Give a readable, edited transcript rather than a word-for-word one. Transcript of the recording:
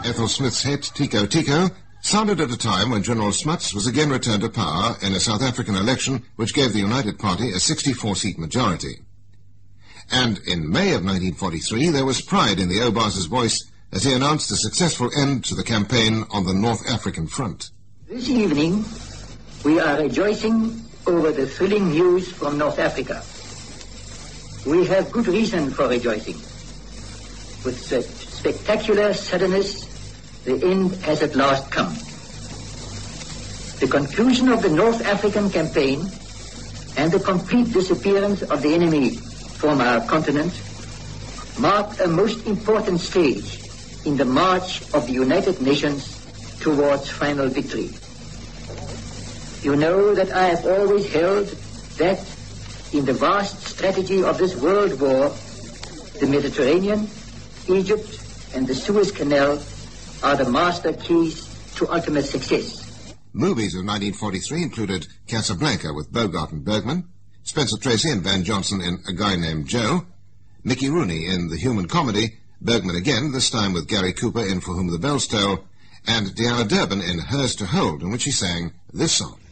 Ethel Smith's hit Tico Tico sounded at a time when General Smuts was again returned to power in a South African election which gave the United Party a 64-seat majority. And in May of 1943 there was pride in the Oubaas's voice as he announced a successful end to the campaign on the North African front. This evening we are rejoicing over the thrilling news from North Africa. We have good reason for rejoicing. With spectacular suddenness, the end has at last come. The conclusion of the North African campaign and the complete disappearance of the enemy from our continent marked a most important stage in the march of the United Nations towards final victory. You know that I have always held that in the vast strategy of this world war, the Mediterranean, Egypt, and the Suez Canal are the master keys to ultimate success. Movies of 1943 included Casablanca with Bogart and Bergman, Spencer Tracy and Van Johnson in A Guy Named Joe, Mickey Rooney in The Human Comedy, Bergman again, this time with Gary Cooper in For Whom the Bells Toll, and Deanna Durbin in Hers to Hold, in which he sang this song.